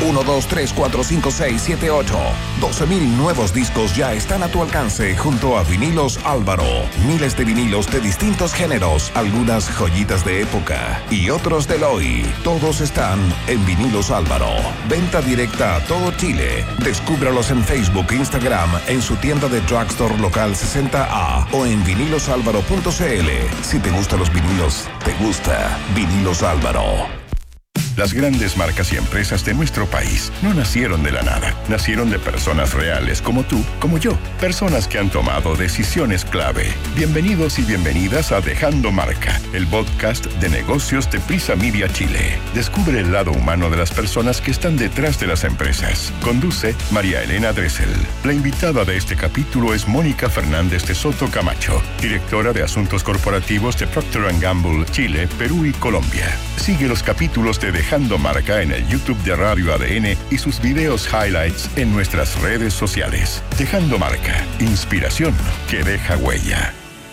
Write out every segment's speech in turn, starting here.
1, 2, 3, 4, 5, 6, 7, 8. 12,000 nuevos discos ya están a tu alcance junto a Vinilos Álvaro. Miles de vinilos de distintos géneros, algunas joyitas de época y otros del hoy. Todos están en Vinilos Álvaro. Venta directa a todo Chile. Descúbralos en Facebook e Instagram, en su tienda de Drugstore Local 60A o en vinilosalvaro.cl. Si te gustan los vinilos, te gusta Vinilos Álvaro. Las grandes marcas y empresas de nuestro país no nacieron de la nada. Nacieron de personas reales como tú, como yo. Personas que han tomado decisiones clave. Bienvenidos y bienvenidas a Dejando Marca, el podcast de negocios de Prisa Media Chile. Descubre el lado humano de las personas que están detrás de las empresas. Conduce María Elena Dressel. La invitada de este capítulo es Mónica Fernández de Soto Camacho, directora de Asuntos Corporativos de Procter & Gamble, Chile, Perú y Colombia. Sigue los capítulos de Dejando Marca en el YouTube de Radio ADN y sus videos highlights en nuestras redes sociales. Dejando Marca, inspiración que deja huella.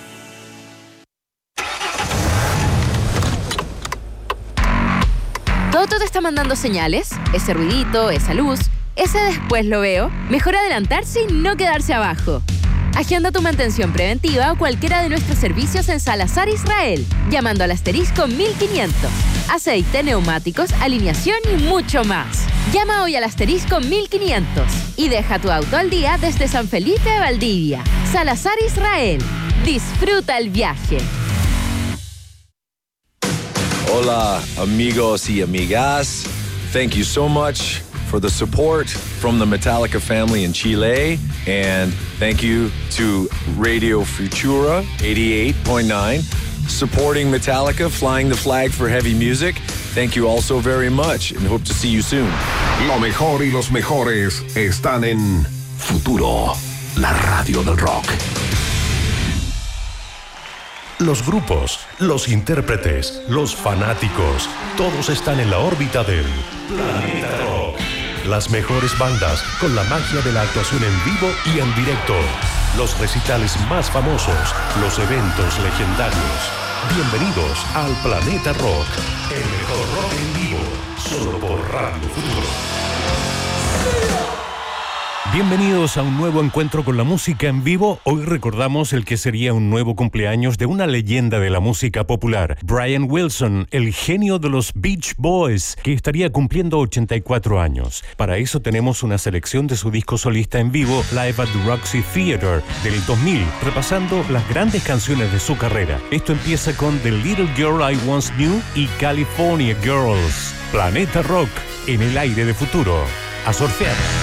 ¿Todo te está mandando señales? Ese ruidito, esa luz, ese después lo veo. Mejor adelantarse y no quedarse abajo. Agenda tu mantención preventiva o cualquiera de nuestros servicios en Salazar Israel, llamando al asterisco 1500. Aceite, neumáticos, alineación y mucho más. Llama hoy al asterisco 1500 y deja tu auto al día desde San Felipe de Valdivia. Salazar Israel. Disfruta el viaje. Hola, amigos y amigas. Thank you so much for the support from the Metallica family in Chile. And thank you to Radio Futura 88.9, supporting Metallica, flying the flag for heavy music. Thank you all so very much and hope to see you soon. Lo mejor y los mejores están en Futuro, la radio del rock. Los grupos, los intérpretes, los fanáticos, todos están en la órbita del Planeta Rock. Las mejores bandas con la magia de la actuación en vivo y en directo. Los recitales más famosos, los eventos legendarios. Bienvenidos al Planeta Rock, el mejor rock en vivo, solo por Radio Futuro. Bienvenidos a un nuevo encuentro con la música en vivo. Hoy recordamos el que sería un nuevo cumpleaños de una leyenda de la música popular, Brian Wilson, el genio de los Beach Boys, que estaría cumpliendo 84 años. Para eso tenemos una selección de su disco solista en vivo, Live at the Roxy Theater, del 2000, repasando las grandes canciones de su carrera. Esto empieza con The Little Girl I Once Knew y California Girls. Planeta Rock, en el aire de Futuro. A surfear.